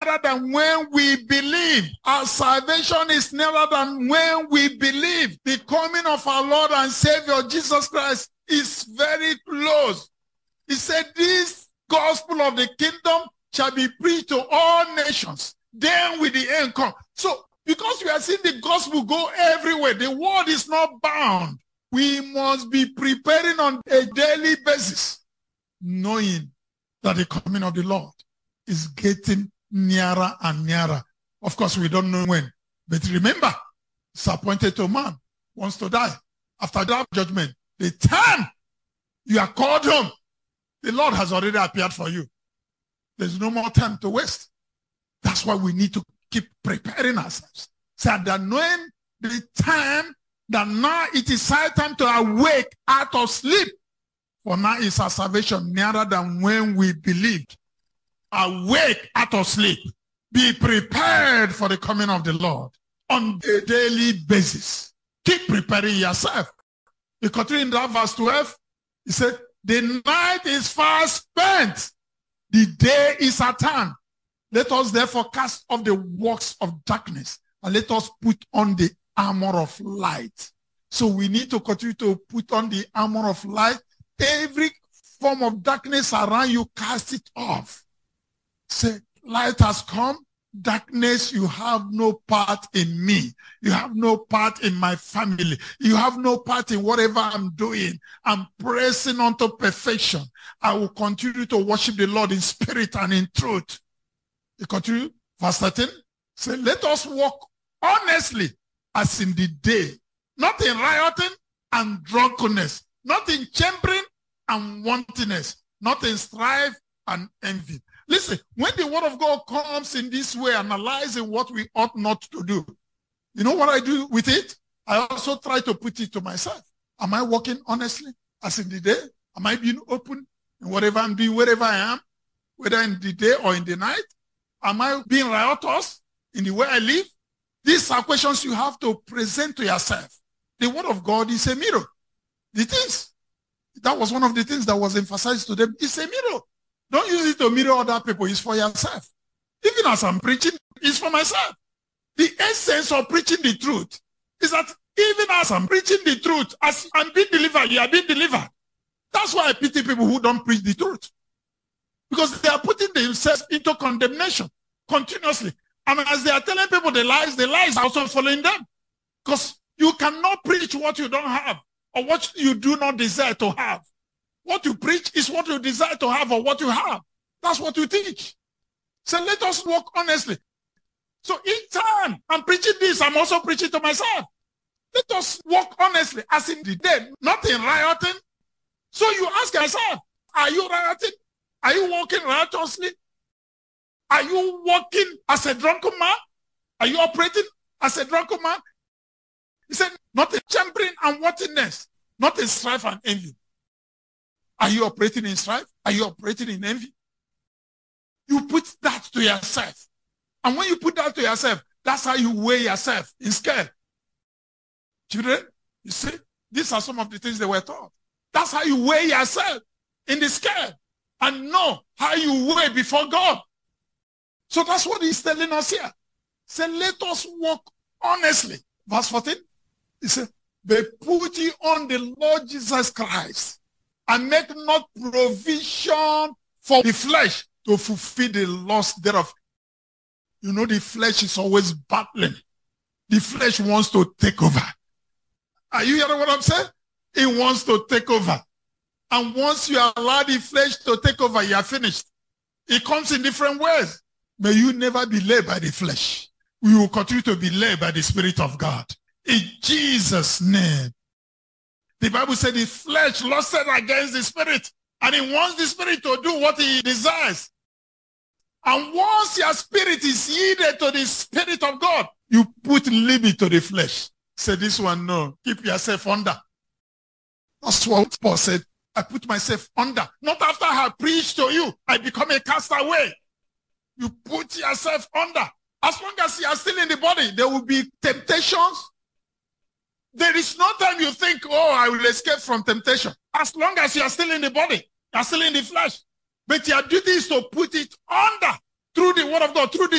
than when we believe. Our salvation is nearer than when we believe. The coming of our Lord and Savior Jesus Christ is very close. He said, this gospel of the kingdom shall be preached to all nations. Then will the end come. So, because we are seeing the gospel go everywhere, the world is not bound. We must be preparing on a daily basis, knowing that the coming of the Lord is getting nearer and nearer. Of course, we don't know when. But remember, it's appointed to man wants to die. After that judgment, the time you are called home, the Lord has already appeared for you. There's no more time to waste. That's why we need to keep preparing ourselves. So that knowing the time that now it is high time to awake out of sleep. For now is our salvation nearer than when we believed. Awake out of sleep. Be prepared for the coming of the Lord on a daily basis. Keep preparing yourself. You continue in that verse 12. He said, the night is far spent. The day is at hand. Let us therefore cast off the works of darkness and let us put on the armor of light. So we need to continue to put on the armor of light. Every form of darkness around you, cast it off. Say, light has come. Darkness, you have no part in me. You have no part in my family. You have no part in whatever I'm doing. I'm pressing on to perfection. I will continue to worship the Lord in spirit and in truth. You continue, verse 13. Say, let us walk honestly as in the day, not in rioting and drunkenness, not in chambering and wantonness, not in strife and envy. Listen, when the word of God comes in this way, analyzing what we ought not to do, you know what I do with it? I also try to put it to myself. Am I walking honestly as in the day? Am I being open in whatever I'm doing, wherever I am, whether in the day or in the night? Am I being riotous in the way I live? These are questions you have to present to yourself. The word of God is a mirror. It is. That was one of the things that was emphasized to them. It's a mirror. Don't use it to mirror other people. It's for yourself. Even as I'm preaching, it's for myself. The essence of preaching the truth is that even as I'm preaching the truth, as I'm being delivered, you are being delivered. That's why I pity people who don't preach the truth. Because they are putting themselves into condemnation continuously. And as they are telling people the lies are also following them. Because you cannot preach what you don't have or what you do not desire to have. What you preach is what you desire to have or what you have. That's what you teach. So let us walk honestly. So each time I'm preaching this, I'm also preaching to myself. Let us walk honestly, as in the day, not in rioting. So you ask yourself, are you rioting? Are you walking riotously? Are you walking as a drunken man? Are you operating as a drunken man? He said, not in chambering and wantonness, not in strife and envy. Are you operating in strife? Are you operating in envy? You put that to yourself. And when you put that to yourself, that's how you weigh yourself in scale. Children, you see, these are some of the things they were taught. That's how you weigh yourself in the scale and know how you weigh before God. So that's what he's telling us here. Say, let us walk honestly. Verse 14, he said, they put you on the Lord Jesus Christ and make not provision for the flesh to fulfill the lust thereof. You know, the flesh is always battling. The flesh wants to take over. Are you hearing what I'm saying? It wants to take over. And once you allow the flesh to take over, you are finished. It comes in different ways. May you never be led by the flesh. We will continue to be led by the Spirit of God. In Jesus' name. The Bible said the flesh lusted against the Spirit, and it wants the Spirit to do what he desires. And once your spirit is yielded to the Spirit of God, you put limit to the flesh. Say this one, no. Keep yourself under. That's what Paul said. I put myself under. Not after I have preached to you, I become a castaway. You put yourself under. As long as you are still in the body, there will be temptations. There is no time you think, oh, I will escape from temptation. As long as you are still in the body, you are still in the flesh. But your duty is to put it under through the word of God, through the